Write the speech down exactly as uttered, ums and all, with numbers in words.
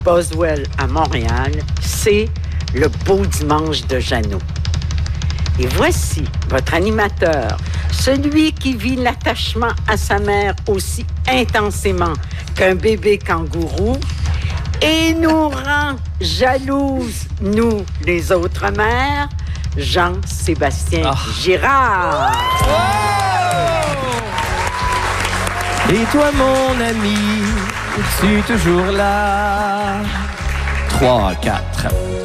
Boswell à Montréal, c'est le beau dimanche de Jeannot. Et voici votre animateur, celui qui vit l'attachement à sa mère aussi intensément qu'un bébé kangourou et nous rend jalouses, nous, les autres mères, Jean-Sébastien oh. Girard. Oh! Et toi, mon ami, es-tu toujours là? Trois, quatre.